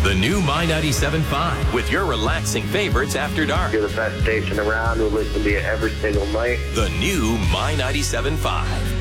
The new My 97.5 with your relaxing favorites after dark. You're the best station around. We'll listen to you every single night. The new My 97.5.